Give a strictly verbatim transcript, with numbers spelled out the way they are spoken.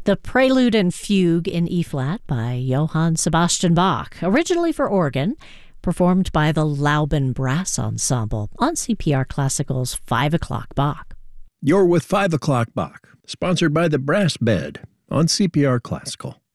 The Prelude and Fugue in E-flat by Johann Sebastian Bach, originally for organ, performed by the Lauben Brass Ensemble on C P R Classical's five o'clock Bach. You're with five o'clock Bach, sponsored by the Brass Bed on C P R Classical.